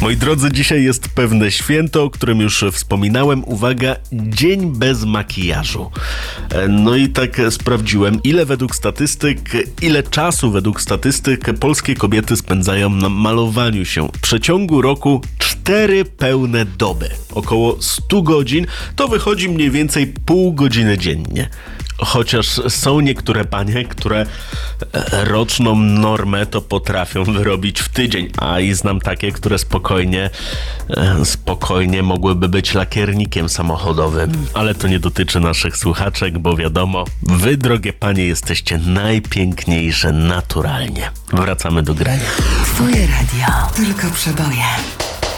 Moi drodzy, dzisiaj jest pewne święto, o którym już wspominałem. Uwaga, dzień bez makijażu. No i tak sprawdziłem, ile czasu według statystyk polskie kobiety spędzają na malowaniu się. W przeciągu roku 4 pełne doby. Około 100 godzin, to wychodzi mniej więcej pół godziny dziennie. Chociaż są niektóre panie, które roczną normę to potrafią wyrobić w tydzień, a i znam takie, które spokojnie mogłyby być lakiernikiem samochodowym. Ale to nie dotyczy naszych słuchaczek, bo wiadomo, wy, drogie panie, jesteście najpiękniejsze naturalnie. Wracamy do grania. Twoje radio, tylko przeboje.